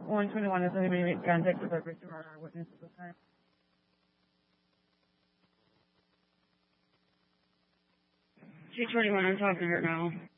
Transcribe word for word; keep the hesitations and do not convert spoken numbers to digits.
one twenty-one, is anybody making contact with our victim or our witness at this time? two twenty-one, I'm talking to her now.